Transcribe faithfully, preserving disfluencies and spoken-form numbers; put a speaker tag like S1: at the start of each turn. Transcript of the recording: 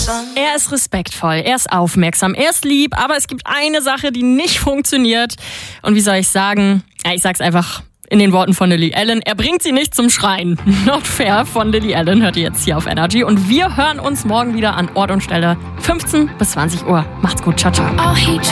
S1: Er ist respektvoll, er ist aufmerksam, er ist lieb, aber es gibt eine Sache, die nicht funktioniert. Und wie soll ich sagen? Ja, ich sag's einfach in den Worten von Lily Allen. Er bringt sie nicht zum Schreien. Not fair von Lily Allen hört ihr jetzt hier auf Energy. Und wir hören uns morgen wieder an Ort und Stelle fünfzehn bis zwanzig Uhr. Macht's gut, ciao, ciao.